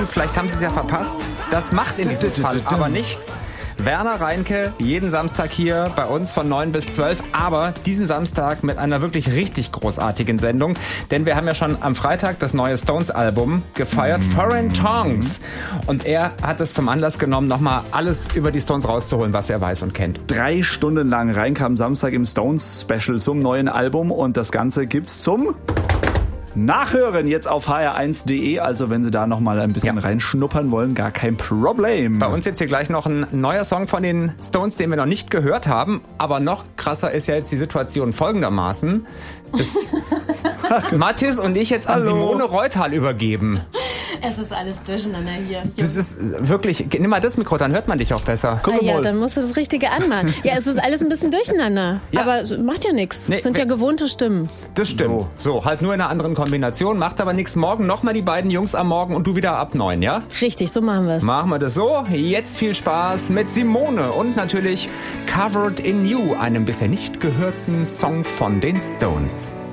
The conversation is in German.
vielleicht haben Sie es ja verpasst. Das macht in diesem Fall aber nichts. Werner Reinke, jeden Samstag hier bei uns von 9 bis 12, aber diesen Samstag mit einer wirklich richtig großartigen Sendung, denn wir haben ja schon am Freitag das neue Stones-Album gefeiert, Foreign Tongues, und er hat es zum Anlass genommen, nochmal alles über die Stones rauszuholen, was er weiß und kennt. 3 Stunden lang Reinke am Samstag im Stones-Special zum neuen Album und das Ganze gibt's zum Nachhören jetzt auf hr1.de, also wenn Sie da noch mal ein bisschen reinschnuppern wollen, gar kein Problem. Bei uns jetzt hier gleich noch ein neuer Song von den Stones, den wir noch nicht gehört haben, aber noch krasser ist ja jetzt die Situation folgendermaßen, dass Mathis und ich jetzt an Simone Reuthal übergeben. Es ist alles durcheinander hier. Das ist wirklich, nimm mal das Mikro, dann hört man dich auch besser. Guck mal. Ja, dann musst du das Richtige anmachen. Ja, es ist alles ein bisschen durcheinander, aber es macht ja nichts. Es sind ja gewohnte Stimmen. Das stimmt. So, halt nur in einer anderen Kombination, macht aber nichts. Morgen nochmal die beiden Jungs am Morgen und du wieder ab 9, ja? Richtig, so machen wir es. Machen wir das so. Jetzt viel Spaß mit Simone und natürlich Covered in You, einem bisher nicht gehörten Song von den Stones.